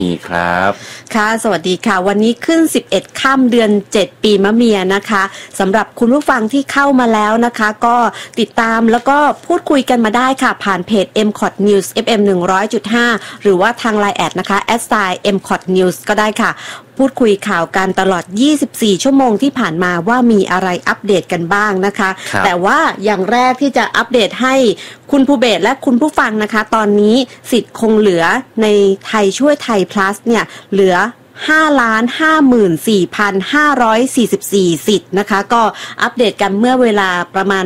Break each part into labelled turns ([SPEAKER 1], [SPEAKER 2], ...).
[SPEAKER 1] มีครับ
[SPEAKER 2] ค่ะสวัสดีค่ะวันนี้ขึ้น11ค่ำเดือน7ปีมะเมียนะคะสำหรับคุณผู้ฟังที่เข้ามาแล้วนะคะก็ติดตามแล้วก็พูดคุยกันมาได้ค่ะผ่านเพจ MCOT News FM 100.5 หรือว่าทาง LINE แอดนะคะ @MCOT News ก็ได้ค่ะพูดคุยข่าวกันตลอด24ชั่วโมงที่ผ่านมาว่ามีอะไรอัปเดตกันบ้างนะคะแต่ว่าอย่างแรกที่จะอัปเดตให้คุณภูเบศและคุณผู้ฟังนะคะตอนนี้สิทธิ์คงเหลือในไทยช่วยไทย plus เนี่ยเหลือ554,544 สิทธิ์นะคะก็อัปเดตกันเมื่อเวลาประมาณ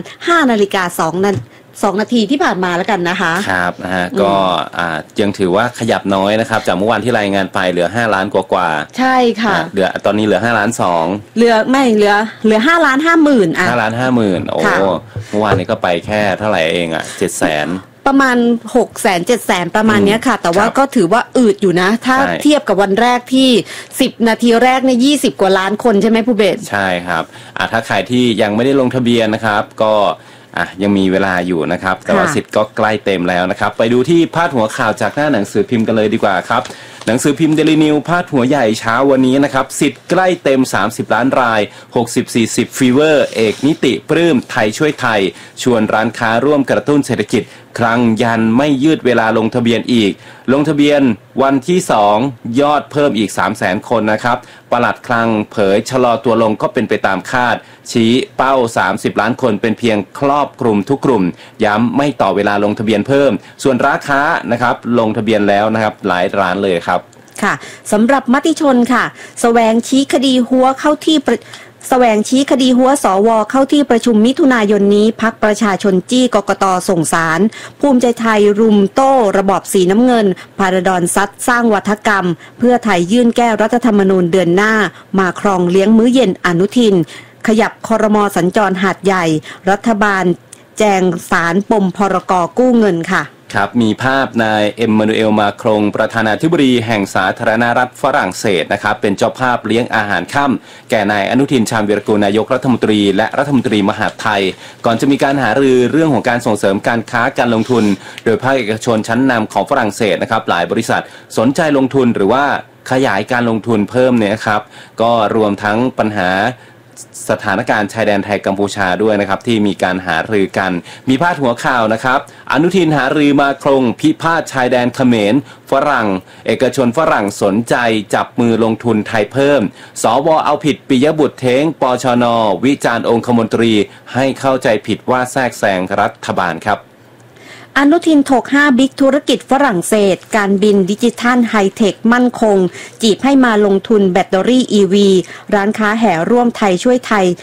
[SPEAKER 2] 5:02 นาทีที่ผ่านมาแล้วกันนะคะ
[SPEAKER 1] ครับนะฮะก็ยังถือว่าขยับน้อยนะครับจากเมื่อวานที่รายงานไปเหลือ5ล้านกว่า
[SPEAKER 2] ใช่ค่ะ
[SPEAKER 1] เหลือตอนนี้เหลือ5ล้าน2
[SPEAKER 2] เหลือ5ล้าน50,000
[SPEAKER 1] 5ล้าน50,000โอ้เมื่อวานนี้ก็ไปแค่เท่าไหร่เอง700,000
[SPEAKER 2] ประมาณ600,000 700,000ประมาณนี้ค่ะแต่ว่าก็ถือว่าอืดอยู่นะถ้าเทียบกับวันแรกที่10นาทีแรกเนี่ย20กว่าล้านคนใช่ไหมผู้เบส
[SPEAKER 1] ใช่ครับถ้าใครที่ยังไม่ได้ลงทะเบียนนะครับก็ยังมีเวลาอยู่นะครับแต่ว่าสิทธิ์ก็ใกล้เต็มแล้วนะครับไปดูที่พาดหัวข่าวจากหน้าหนังสือพิมพ์กันเลยดีกว่าครับหนังสือพิมพ์ Daily News พาดหัวใหญ่เช้าวันนี้นะครับสิทธิ์ใกล้เต็ม30ล้านราย60-40ฟีเวอร์เอกนิติปลื้มไทยช่วยไทยชวนร้านค้าร่วมกระตุ้นเศรษฐกิจครั้งยันไม่ยืดเวลาลงทะเบียนอีกลงทะเบียนวันที่2ยอดเพิ่มอีก 300,000 คนนะครับปลัดคลังเผยชะลอตัวลงก็เป็นไปตามคาดชี้เป้า30ล้านคนเป็นเพียงครอบคลุมทุกกลุ่มย้ำไม่ต่อเวลาลงทะเบียนเพิ่มส่วนร้านค้านะครับลงทะเบียนแล้วนะครับหลายร้านเลยครับ
[SPEAKER 2] ค่ะสำหรับมติชนค่ะแสวงชี้คดีหัวเข้าที่แสวงชี้คดีหัวสวเข้าที่ประชุมมิถุนายนนี้พรรคประชาชนจี้กกตส่งสารภูมิใจไทยรุมโต้ระบอบสีน้ำเงินพาราดอนซัดสร้างวัฒกรรมเพื่อไทยยื่นแก้รัฐธรรมนูญเดือนหน้ามาครองเลี้ยงมื้อเย็นอนุทินขยับครม.สัญจรหาดใหญ่รัฐบาลแจงสารปมพรก.กู้เงินค่ะ
[SPEAKER 1] ครับมีภาพนายเอ็มมานูเอลมาครงประธานาธิบดีแห่งสาธารณรัฐฝรั่งเศสนะครับเป็นเจ้าภาพเลี้ยงอาหารค่ำแก่นายอนุทินชาญวีรกูลนายกรัฐมนตรีและรัฐมนตรีมหาดไทยก่อนจะมีการหารือเรื่องของการส่งเสริมการค้าการลงทุนโดยภาคเอกชนชั้นนำของฝรั่งเศสนะครับหลายบริษัทสนใจลงทุนหรือว่าขยายการลงทุนเพิ่มเนี่ยครับก็รวมทั้งปัญหาสถานการณ์ชายแดนไทยกัมพูชาด้วยนะครับที่มีการหารือกันมีพาดหัวข่าวนะครับอนุทินหารือมาครงพิพาทชายแดนเขมรฝรั่งเอกชนฝรั่งสนใจจับมือลงทุนไทยเพิ่มสวเอาผิดปิยบุตรเท้งปชน.วิจารณ์องคมนตรีให้เข้าใจผิดว่าแทรกแซงรัฐบาลครับ
[SPEAKER 2] อนุทินถก5บิ๊กธุรกิจฝรั่งเศสการบินดิจิทัลไฮเทคมั่นคงจีบให้มาลงทุนแบตเตอรี่ EV ร้านค้าแห่ร่วมไทยช่วยไทย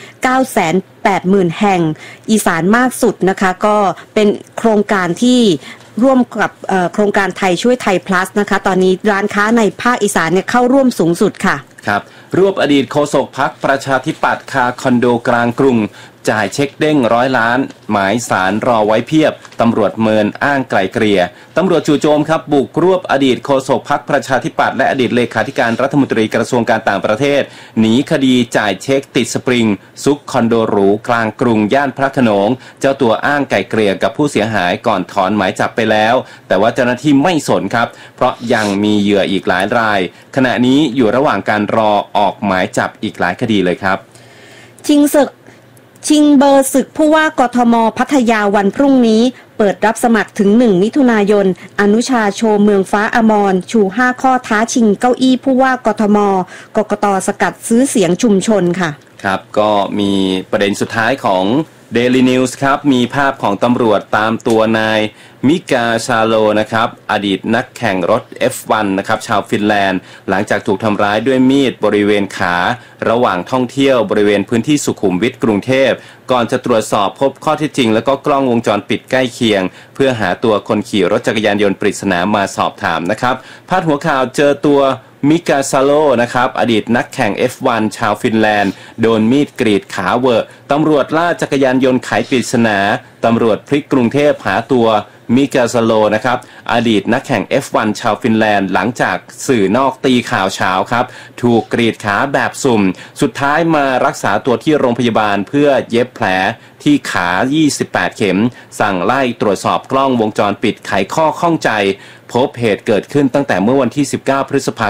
[SPEAKER 2] 980,000 แห่งอีสานมากสุดนะคะก็เป็นโครงการที่ร่วมกับโครงการไทยช่วยไทย plus นะคะตอนนี้ร้านค้าในภาคอีสานเนี่ยเข้าร่วมสูงสุดค่ะ
[SPEAKER 1] ครับรวบอดีตโฆษกพรรคประชาธิปัตย์คาคอนโดกลางกรุงจ่ายเช็คเด้ง100 ล้านหมายสารรอไว้เพียบตำรวจเมินอ้างไกลเกลี่ยตำรวจจู่โจมครับบุกรวบอดีตโฆษกพรรคประชาธิปัตย์และอดีตเลขาธิการรัฐมนตรีกระทรวงการต่างประเทศหนีคดีจ่ายเช็คติดสปริงซุกคอนโดหรูกลางกรุงย่านพระโขนงเจ้าตัวอ้างไกลเกลี่ยกับผู้เสียหายก่อนถอนหมายจับไปแล้วแต่ว่าเจ้าหน้าที่ไม่สนครับเพราะยังมีเหยื่ออีกหลายรายขณะนี้อยู่ระหว่างการรอออกหมายจับอีกหลายคดีเลยครับ
[SPEAKER 2] ชิงเบอร์ศึกผู้ว่ากทม.พัทยาวันพรุ่งนี้เปิดรับสมัครถึง1มิถุนายนอนุชาโชว์เมืองฟ้าอมรชู5ข้อท้าชิงเก้าอี้ผู้ว่ากทม.กกต.สกัดซื้อเสียงชุมชนค่ะ
[SPEAKER 1] ครับก็มีประเด็นสุดท้ายของ Daily News ครับมีภาพของตำรวจตามตัวนายมิกาชาโลนะครับอดีตนักแข่งรถ F1 นะครับชาวฟินแลนด์หลังจากถูกทำร้ายด้วยมีดบริเวณขาระหว่างท่องเที่ยวบริเวณพื้นที่สุขุมวิทกรุงเทพก่อนจะตรวจสอบพบข้อเท็จจริงแล้วก็กล้องวงจรปิดใกล้เคียงเพื่อหาตัวคนขี่รถจักรยานยนต์ปริศนามาสอบถามนะครับพาดหัวข่าวเจอตัวมิกาซาโลนะครับอดีตนักแข่ง F1 ชาวฟินแลนด์โดนมีดกรีดขาเวอะตำรวจล่าจักรยานยนต์ไขปริศนาตำรวจพลิกกรุงเทพหาตัวมิกาซาโลนะครับอดีตนักแข่ง F1 ชาวฟินแลนด์หลังจากสื่อนอกตีข่าวเช้าครับถูกกรีดขาแบบสุ่มสุดท้ายมารักษาตัวที่โรงพยาบาลเพื่อเย็บแผลที่ขา28เข็มสั่งไล่ตรวจสอบกล้องวงจรปิดไขข้อข้องใจพบเหตุเกิดขึ้นตั้งแต่เมื่อวันที่19พฤษภา